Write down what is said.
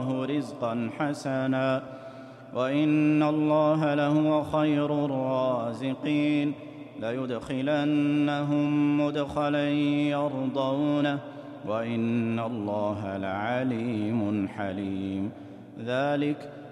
الله رزقا حسنا وإن الله لهو خير الرازقين ليدخلنهم مدخلا يرضونه وإن الله لعليم حليم ذلك